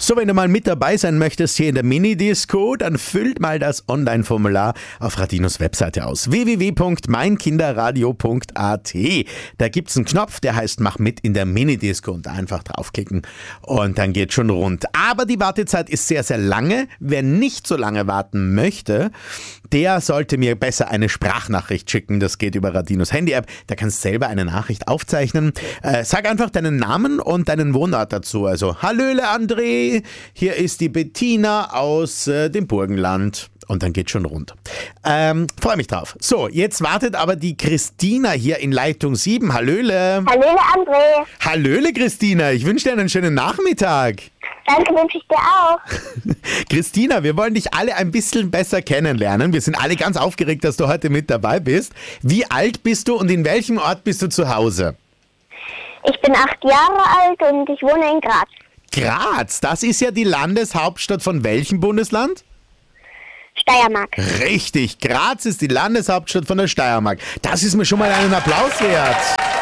So, wenn du mal mit dabei sein möchtest hier in der Mini-Disco, dann füllt mal das Online-Formular auf Radinos Webseite aus. www.meinkinderradio.at. Da gibt's einen Knopf, der heißt Mach mit in der Mini-Disco und da einfach draufklicken und dann geht schon rund. Aber die Wartezeit ist sehr, sehr lange. Wer nicht so lange warten möchte, der sollte mir besser eine Sprachnachricht schicken. Das geht über Radinos Handy-App. Da kannst du selber eine Nachricht aufzeichnen. Sag einfach deinen Namen und deinen Wohnort dazu. Also, Hallöle André, hier ist die Bettina aus dem Burgenland. Und dann geht schon rund. Freue mich drauf. So, jetzt wartet aber die Christina hier in Leitung 7. Hallöle. Hallöle André. Hallöle Christina, ich wünsche dir einen schönen Nachmittag. Danke, wünsche ich dir auch. Christina, wir wollen dich alle ein bisschen besser kennenlernen. Wir sind alle ganz aufgeregt, dass du heute mit dabei bist. Wie alt bist du und in welchem Ort bist du zu Hause? Ich bin 8 Jahre alt und ich wohne in Graz. Graz, das ist ja die Landeshauptstadt von welchem Bundesland? Steiermark. Richtig, Graz ist die Landeshauptstadt von der Steiermark. Das ist mir schon mal einen Applaus wert.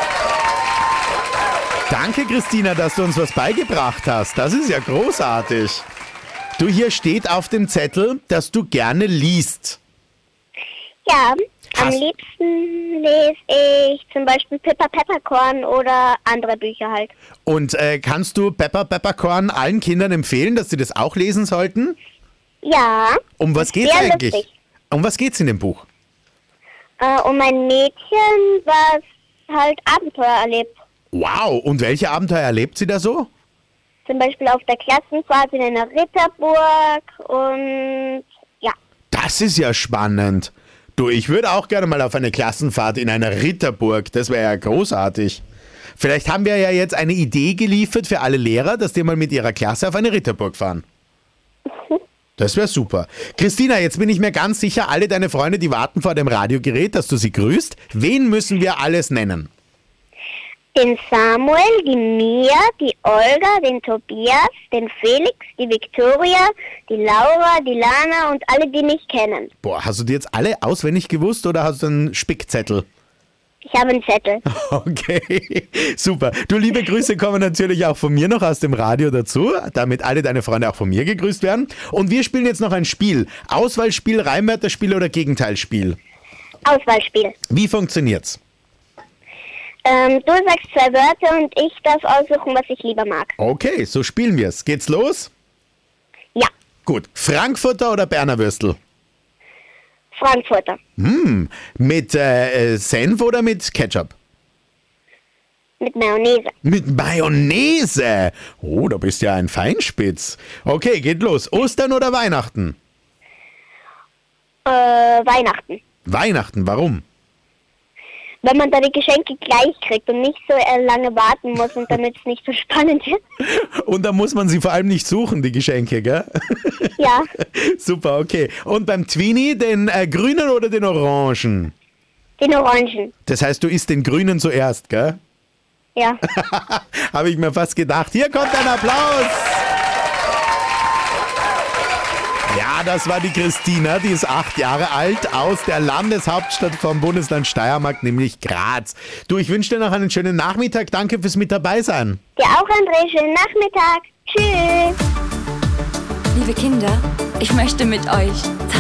Danke, Christina, dass du uns was beigebracht hast. Das ist ja großartig. Du, hier steht auf dem Zettel, dass du gerne liest. Ja, am liebsten lese ich zum Beispiel Pippa Peppercorn oder andere Bücher halt. Und kannst du Peppa Peppercorn allen Kindern empfehlen, dass sie das auch lesen sollten? Ja. Um was geht's eigentlich? Lustig. Um was geht's in dem Buch? Um ein Mädchen, was halt Abenteuer erlebt. Wow, und welche Abenteuer erlebt sie da so? Zum Beispiel auf der Klassenfahrt in einer Ritterburg und ja. Das ist ja spannend. Du, ich würde auch gerne mal auf eine Klassenfahrt in einer Ritterburg. Das wäre ja großartig. Vielleicht haben wir ja jetzt eine Idee geliefert für alle Lehrer, dass die mal mit ihrer Klasse auf eine Ritterburg fahren. Das wäre super. Christina, jetzt bin ich mir ganz sicher, alle deine Freunde, die warten vor dem Radiogerät, dass du sie grüßt. Wen müssen wir alles nennen? Den Samuel, die Mia, die Olga, den Tobias, den Felix, die Viktoria, die Laura, die Lana und alle, die mich kennen. Boah, hast du die jetzt alle auswendig gewusst oder hast du einen Spickzettel? Ich habe einen Zettel. Okay, super. Du, liebe Grüße kommen natürlich auch von mir noch aus dem Radio dazu, damit alle deine Freunde auch von mir gegrüßt werden. Und wir spielen jetzt noch ein Spiel. Auswahlspiel, Reimwörterspiel oder Gegenteilspiel? Auswahlspiel. Wie funktioniert's? Du sagst 2 Wörter und ich darf aussuchen, was ich lieber mag. Okay, so spielen wir's. Geht's los? Ja. Gut. Frankfurter oder Berner Würstel? Frankfurter. Mit Senf oder mit Ketchup? Mit Mayonnaise. Mit Mayonnaise? Oh, da bist ja ein Feinspitz. Okay, geht los. Ostern oder Weihnachten? Weihnachten. Weihnachten, warum? Wenn man da die Geschenke gleich kriegt und nicht so lange warten muss und damit es nicht so spannend ist. Und da muss man sie vor allem nicht suchen, die Geschenke, gell? Ja. Super, okay. Und beim Tweenie, den grünen oder den orangen? Den Orangen. Das heißt, du isst den grünen zuerst, gell? Ja. Habe ich mir fast gedacht. Hier kommt ein Applaus. Ja, das war die Christina, die ist 8 Jahre alt, aus der Landeshauptstadt vom Bundesland Steiermark, nämlich Graz. Du, ich wünsche dir noch einen schönen Nachmittag. Danke fürs mit dabei sein. Dir auch, André. Schönen Nachmittag. Tschüss. Liebe Kinder, ich möchte mit euch